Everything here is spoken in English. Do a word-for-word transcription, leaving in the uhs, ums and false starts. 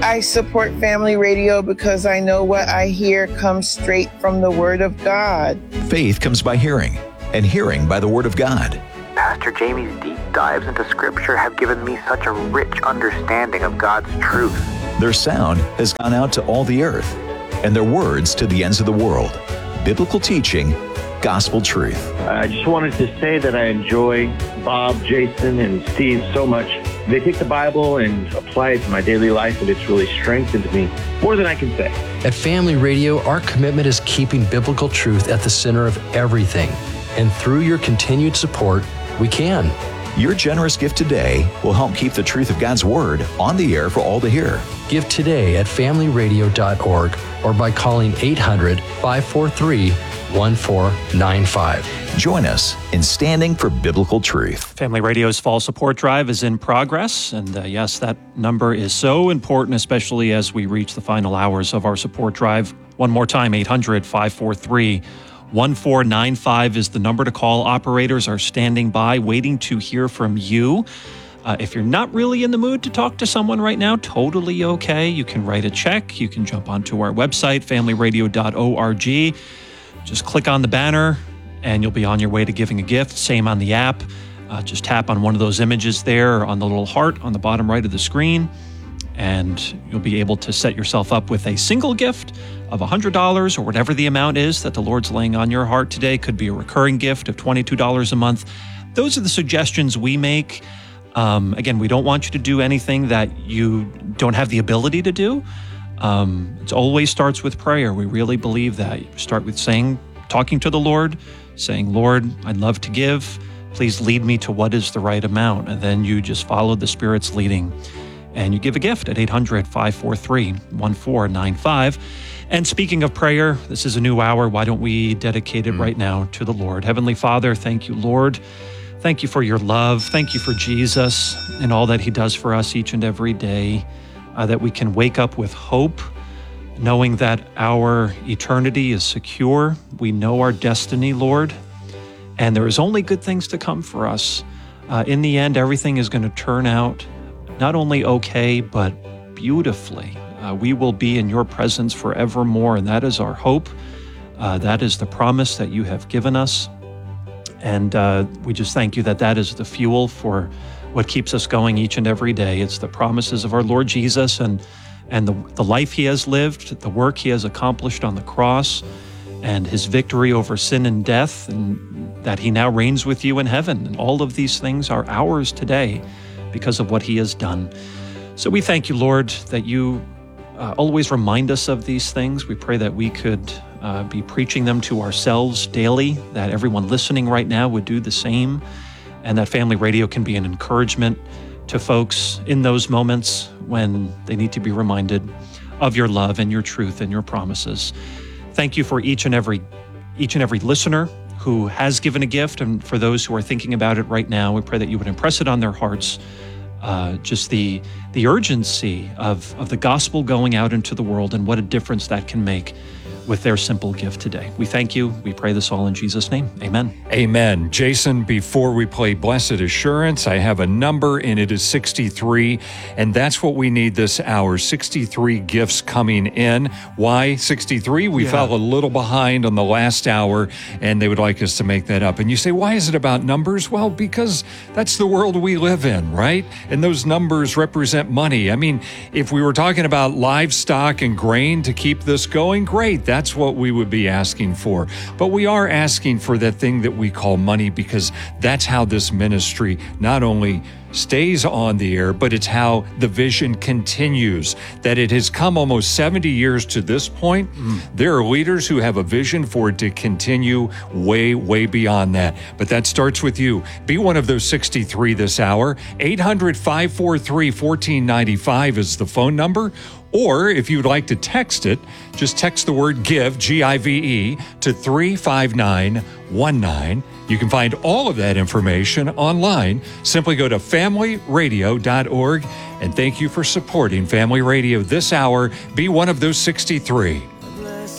I support Family Radio because I know what I hear comes straight from the Word of God. Faith comes by hearing, and hearing by the Word of God. Pastor Jamie's deep dives into Scripture have given me such a rich understanding of God's truth. Their sound has gone out to all the earth, and their words to the ends of the world. Biblical teaching, gospel truth. I just wanted to say that I enjoy Bob, Jason, and Steve so much. They take the Bible and apply it to my daily life, and it's really strengthened me more than I can say. At Family Radio, our commitment is keeping biblical truth at the center of everything. And through your continued support, we can. Your generous gift today will help keep the truth of God's Word on the air for all to hear. Give today at family radio dot org or by calling eight hundred, five four three, one four nine five. Join us in standing for biblical truth. Family Radio's Fall Support Drive is in progress, and uh, yes, that number is so important, especially as we reach the final hours of our support drive. One more time, eight hundred, five four three, one four nine five is the number to call. Operators are standing by, waiting to hear from you. Uh, if you're not really in the mood to talk to someone right now, totally okay. You can write a check. You can jump onto our website, family radio dot org. Just click on the banner, and you'll be on your way to giving a gift. Same on the app. Uh, just tap on one of those images there, or on the little heart on the bottom right of the screen, and you'll be able to set yourself up with a single gift of one hundred dollars or whatever the amount is that the Lord's laying on your heart today. Could be a recurring gift of twenty-two dollars a month. Those are the suggestions we make. Um, again, we don't want you to do anything that you don't have the ability to do. Um, it always starts with prayer. We really believe that. You start with saying, talking to the Lord, saying, Lord, I'd love to give. Please lead me to what is the right amount. And then you just follow the Spirit's leading. And you give a gift at eight hundred, five four three, one four nine five. And speaking of prayer, this is a new hour. Why don't we dedicate it mm. right now to the Lord? Heavenly Father, thank you, Lord. Thank you for your love. Thank you for Jesus and all that he does for us each and every day, uh, that we can wake up with hope, knowing that our eternity is secure. We know our destiny, Lord, and there is only good things to come for us. Uh, in the end, everything is going to turn out not only okay, but beautifully. Uh, we will be in your presence forevermore, and that is our hope. Uh, that is the promise that you have given us. And uh, we just thank you that that is the fuel for what keeps us going each and every day. It's the promises of our Lord Jesus and and the, the life he has lived, the work he has accomplished on the cross, and his victory over sin and death, and that he now reigns with you in heaven. And all of these things are ours today because of what he has done. So we thank you, Lord, that you uh, always remind us of these things. We pray that we could uh, be preaching them to ourselves daily, that everyone listening right now would do the same, and that Family Radio can be an encouragement to folks in those moments when they need to be reminded of your love and your truth and your promises. Thank you for each and every each and every listener who has given a gift, and for those who are thinking about it right now, we pray that you would impress it on their hearts. Uh, just the the urgency of, of the gospel going out into the world and what a difference that can make with their simple gift today. We thank you. We pray this all in Jesus' name. Amen. Amen. Jason, before we play Blessed Assurance, I have a number, and it is sixty-three, and that's what we need this hour, sixty-three gifts coming in. Why sixty-three? We Yeah. fell a little behind on the last hour, and they would like us to make that up. And you say, why is it about numbers? Well, because that's the world we live in, right? And those numbers represent money. I mean, if we were talking about livestock and grain to keep this going, great. That's what we would be asking for. But we are asking for that thing that we call money, because that's how this ministry not only stays on the air, but it's how the vision continues. That it has come almost seventy years to this point. Mm. There are leaders who have a vision for it to continue way, way beyond that. But that starts with you. Be one of those sixty-three this hour. eight hundred, five four three, one four nine five is the phone number. Or if you'd like to text it, just text the word GIVE, G I V E, to three five nine one nine. You can find all of that information online. Simply go to family radio dot org. And thank you for supporting Family Radio this hour. Be one of those sixty-three.